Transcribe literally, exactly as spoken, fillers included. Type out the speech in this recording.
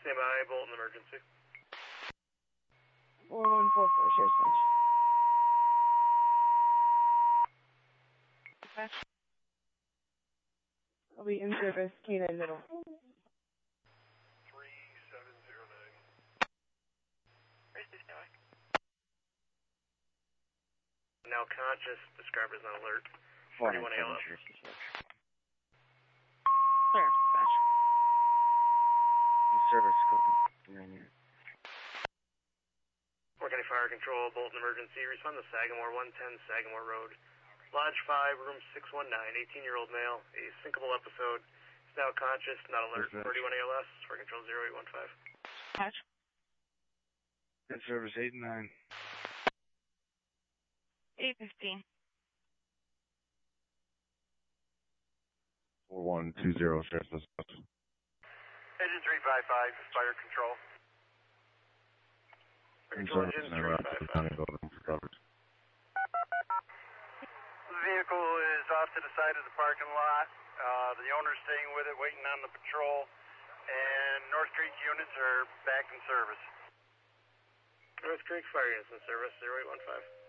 Stand by, Bolton emergency. four one four four, Sheriff's Bunch. Dispatch. I'll be in service, K nine middle. three seven zero nine. Where's this guy? Now conscious, described as on alert. four forty-one A L F. Clear, dispatch. In service, copy. nine here. Fort County Fire Control, Bolton emergency. Respond to Sagamore, one ten Sagamore Road. Lodge five, room six one nine, eighteen-year-old male. A syncopal episode. Is now conscious, not alert. forty-one A L S, Fire Control zero eight one five. Dispatch. In service, eight and nine. eight fifteen. four one two zero, Sheriff's Dispatch. Engine three five five, Fire Control. Fire In Control, service, engine and three around five the five. county building for coverage. The vehicle is off to the side of the parking lot. Uh, the owner's staying with it, waiting on the patrol. And North Creek units are back in service. North Creek Fire units in service, zero eight one five.